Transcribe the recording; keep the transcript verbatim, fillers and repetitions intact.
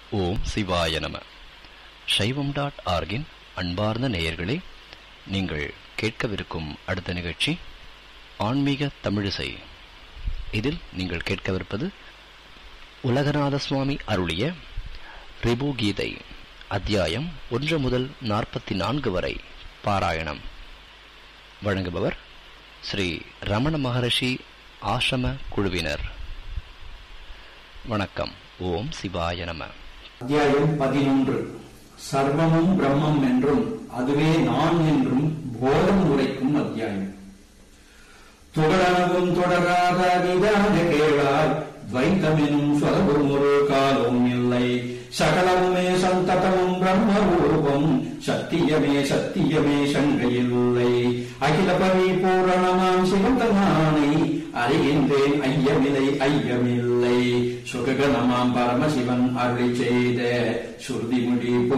ஓம் சிவாய நம. சைவம் டாட் ஆர்கின் அன்பார்ந்த நேயர்களே, நீங்கள் கேட்கவிருக்கும் அடுத்த நிகழ்ச்சி ஆன்மீக தமிழிசை. இதில் நீங்கள் கேட்கவிருப்பது உலகநாத சுவாமி அருளிய ரிபு கீதை அத்தியாயம் ஒன்று முதல் நாற்பத்தி நான்கு வரை பாராயணம். வழங்குபவர் ஸ்ரீ ரமண மகரிஷி ஆசிரம குழுவினர். வணக்கம். ஓம் சிவாய நம. அத்தியாயம் பதினொன்று. சர்வமும் பிரம்மம் என்றும் அதுவே நான் என்றும் போதம் உரைக்கும் அத்தியாயம். தொடரவும் தொடராத விதாக கேளாய், துவைத்தமெனும் சொலவும் ஒரு காலும் இல்லை. சகலமுமே சந்ததமும் பிரம்ம ரூபம், சத்தியமே சத்தியமே சங்கையில்லை. அகில பரிபூரணமாம் சிவந்தமானை அறிகின்றேன், ஐயமில்லை ஐயமில்லை. சுககணமாம் பரமசிவன் அருளி செய்த சுருதிமுடி